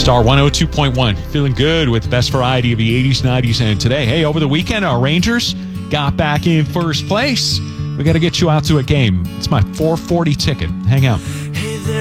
Star 102.1. Feeling good with the best variety of the 80s, 90s, and today. Hey, over the weekend, our Rangers got back in first place. We got to get you out to a game. It's my 440 ticket. Hang out.